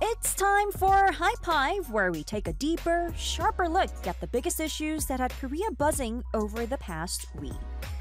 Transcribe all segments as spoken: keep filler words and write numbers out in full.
It's time for High Five, where we take a deeper, sharper look at the biggest issues that had Korea buzzing over the past week.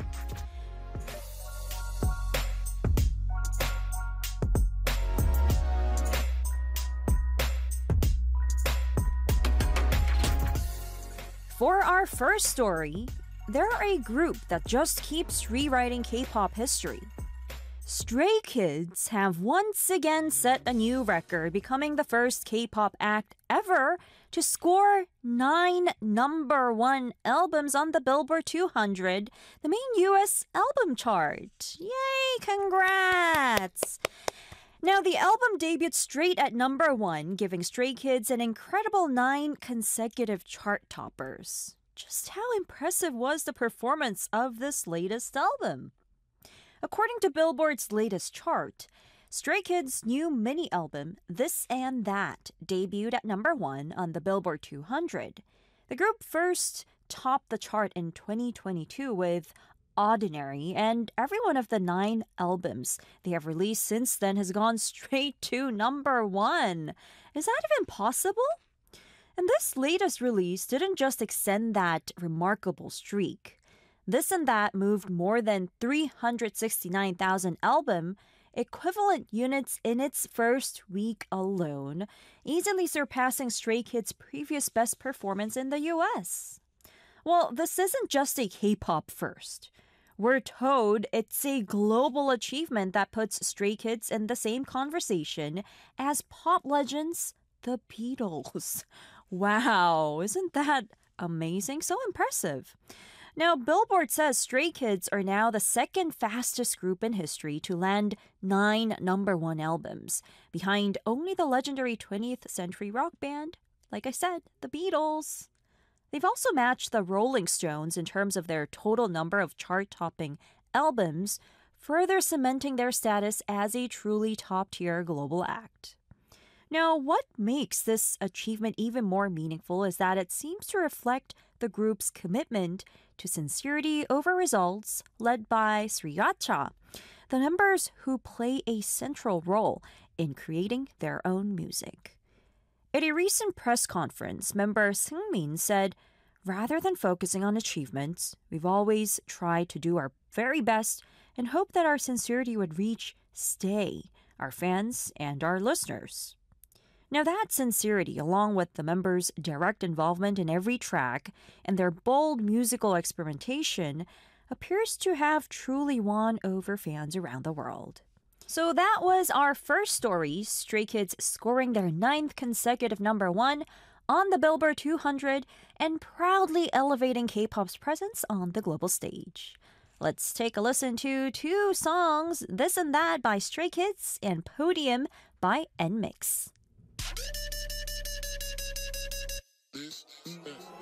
For our first story, there are a group that just keeps rewriting K-pop history. Stray Kids have once again set a new record, becoming the first K-pop act ever to score nine number one albums on the Billboard two hundred, the main U S album chart. Yay, congrats! Now, the album debuted straight at number one, giving Stray Kids an incredible nine consecutive chart toppers. Just how impressive was the performance of this latest album? According to Billboard's latest chart, Stray Kids' new mini-album, This and That, debuted at number one on the Billboard two hundred. The group first topped the chart in twenty twenty-two with Ordinary, and every one of the nine albums they have released since then has gone straight to number one. Is that even possible? And this latest release didn't just extend that remarkable streak. This and That moved more than three hundred sixty-nine thousand album equivalent units in its first week alone, easily surpassing Stray Kids' previous best performance in the U S. Well, this isn't just a K-pop first. We're told it's a global achievement that puts Stray Kids in the same conversation as pop legends, the Beatles. Wow, isn't that amazing? So impressive. Now, Billboard says Stray Kids are now the second fastest group in history to land nine number one albums, behind only the legendary twentieth century rock band, like I said, the Beatles. They've also matched the Rolling Stones in terms of their total number of chart-topping albums, further cementing their status as a truly top-tier global act. Now, what makes this achievement even more meaningful is that it seems to reflect the group's commitment to sincerity over results, led by Sriracha, the members who play a central role in creating their own music. At a recent press conference, member Seungmin said, "Rather than focusing on achievements, we've always tried to do our very best and hope that our sincerity would reach, stay, our fans and our listeners." Now that sincerity, along with the members' direct involvement in every track and their bold musical experimentation, appears to have truly won over fans around the world. So that was our first story, Stray Kids scoring their ninth consecutive number one on the Billboard two hundred and proudly elevating K-pop's presence on the global stage. Let's take a listen to two songs, This and That by Stray Kids and Podium by N-Mix. This